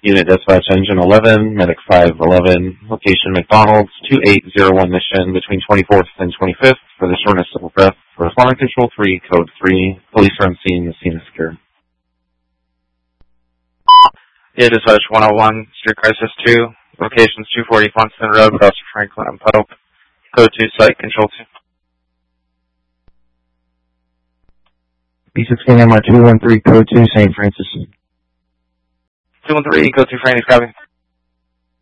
Unit Dispatch Engine 11, Medic 511, location McDonald's, 2801 mission between 24th and 25th for the shortness of breath. For Responding Control 3, Code 3, police are on scene, the scene is secure. Yeah, Dispatch 101, Street Crisis 2, locations 240 Funston Road, Officer Franklin and Pope. Code 2, Site Control 2. B16MR 213, Code 2, St. Francis. 213, Code 2, Francis, copy.